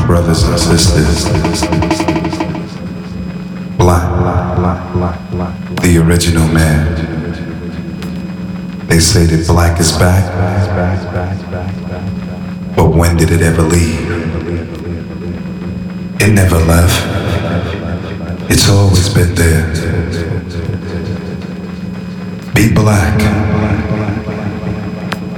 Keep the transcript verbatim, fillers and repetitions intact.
brothers and sisters. Black, the original man. They say that black is back, but when did it ever leave? It never left. It's always been there. Be black.